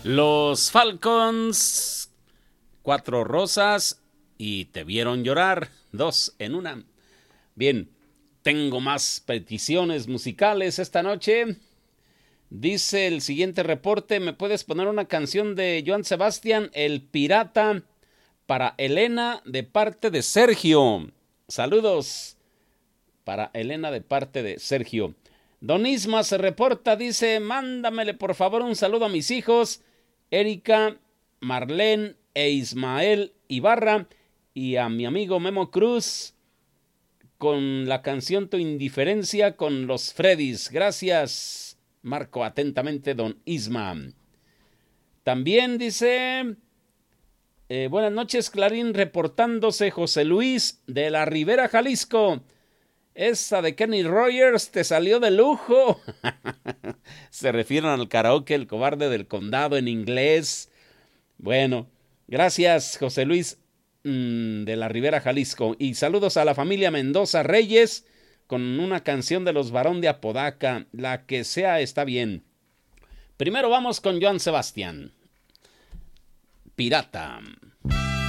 Los Falcons, 4 rosas y te vieron llorar, 2 en una. Bien, tengo más peticiones musicales esta noche. Dice el siguiente reporte, ¿me puedes poner una canción de Joan Sebastián, El Pirata, para Elena de parte de Sergio? Saludos para Elena de parte de Sergio. Don Isma se reporta, dice, mándamele por favor un saludo a mis hijos, Erika, Marlene e Ismael Ibarra, y a mi amigo Memo Cruz, con la canción Tu Indiferencia con los Freddys. Gracias, Marco, atentamente, don Isma. También dice, buenas noches, Clarín, reportándose José Luis de la Ribera, Jalisco. Esa de Kenny Rogers te salió de lujo. Se refieren al karaoke El Cobarde del Condado en inglés. Bueno, gracias, José Luis de la Ribera, Jalisco. Y saludos a la familia Mendoza Reyes con una canción de los Barón de Apodaca. La que sea está bien. Primero vamos con Joan Sebastián. Pirata.